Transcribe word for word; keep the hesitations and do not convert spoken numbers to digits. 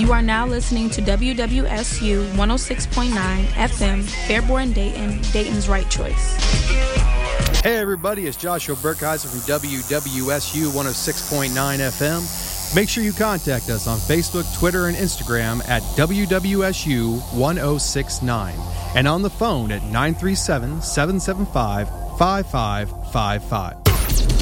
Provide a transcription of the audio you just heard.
You are now listening to W W S U one oh six point nine F M, Fairborn, Dayton, Dayton's right choice. Hey everybody, it's Joshua Burkheiser from W W S U one oh six point nine F M. Make sure you contact us on Facebook, Twitter, and Instagram at W W S U one oh six nine and on the phone at nine three seven, seven seven five, five five five five.